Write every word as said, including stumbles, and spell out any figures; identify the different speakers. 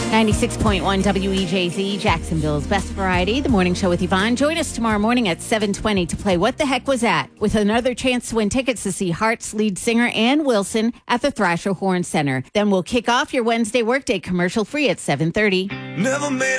Speaker 1: ninety-six point one W E J Z, Jacksonville's best variety, the morning show with Yvonne. Join us tomorrow morning at seven twenty to play What the Heck Was That? With another chance to win tickets to see Heart's lead singer Ann Wilson at the Thrasher Horn Center. Then we'll kick off your Wednesday workday commercial free at seven thirty.
Speaker 2: Never made